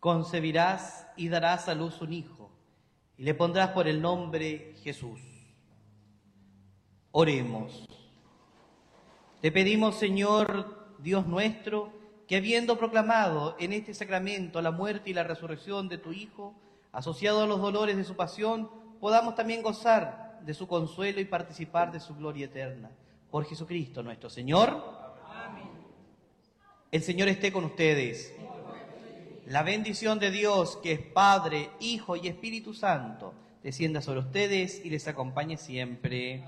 concebirás y darás a luz un hijo, y le pondrás por el nombre Jesús. Oremos. Te pedimos, Señor, Dios nuestro, que habiendo proclamado en este sacramento la muerte y la resurrección de tu Hijo, asociado a los dolores de su pasión, podamos también gozar de su consuelo y participar de su gloria eterna. Por Jesucristo nuestro Señor. Amén. El Señor esté con ustedes. La bendición de Dios, que es Padre, Hijo y Espíritu Santo, descienda sobre ustedes y les acompañe siempre.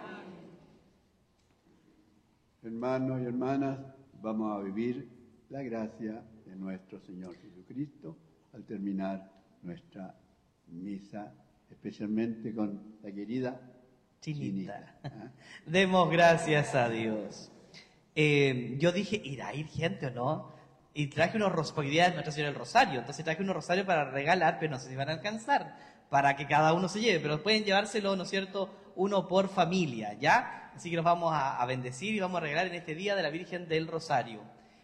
Hermanos y hermanas, vamos a vivir la gracia de nuestro Señor Jesucristo al terminar nuestra misa, especialmente con la querida Chinita. Demos gracias a Dios. Yo dije, ¿irá a ir gente o no? Y traje unos rosarios, porque hoy día es Nuestra Señora del Rosario, entonces traje unos rosarios para regalar, pero no sé si van a alcanzar, para que cada uno se lleve, pero pueden llevárselo, ¿no es cierto?, uno por familia, ¿ya? Así que los vamos a bendecir y vamos a regalar en este día de la Virgen del Rosario.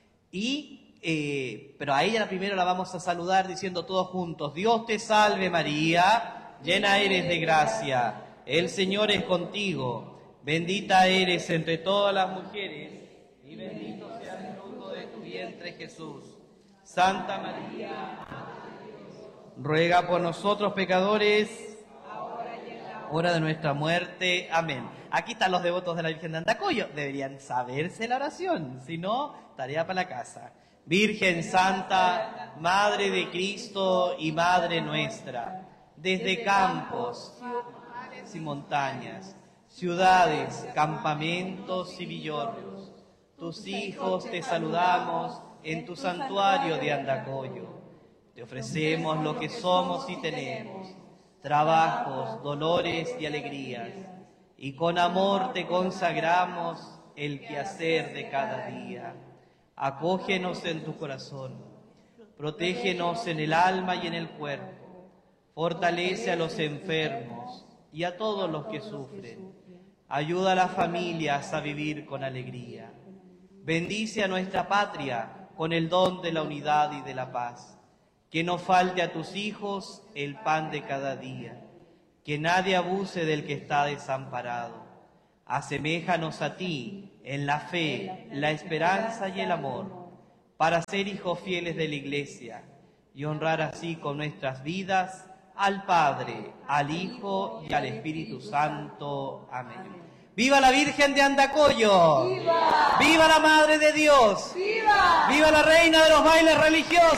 Pero a ella primero la vamos a saludar diciendo todos juntos: Dios te salve María, llena eres de gracia, el Señor es contigo, bendita eres entre todas las mujeres, y bendito sea el fruto de tu vientre Jesús. Santa María, ruega por nosotros pecadores, hora de nuestra muerte. Amén. Aquí están los devotos de la Virgen de Andacollo. Deberían saberse la oración, si no, tarea para la casa. Virgen Santa, Madre de Cristo y Madre nuestra, desde campos, ciudades y montañas, ciudades, campamentos y villorrios, tus hijos te saludamos en tu santuario de Andacollo. Te ofrecemos lo que somos y tenemos, trabajos, dolores y alegrías, y con amor te consagramos el quehacer de cada día. Acógenos en tu corazón, protégenos en el alma y en el cuerpo, fortalece a los enfermos y a todos los que sufren, ayuda a las familias a vivir con alegría, bendice a nuestra patria con el don de la unidad y de la paz. Que no falte a tus hijos el pan de cada día, que nadie abuse del que está desamparado. Aseméjanos a ti en la fe, la esperanza y el amor, para ser hijos fieles de la Iglesia y honrar así con nuestras vidas al Padre, al Hijo y al Espíritu Santo. Amén. ¡Viva la Virgen de Andacollo! ¡Viva! ¡Viva la Madre de Dios! ¡Viva! ¡Viva la Reina de los bailes religiosos!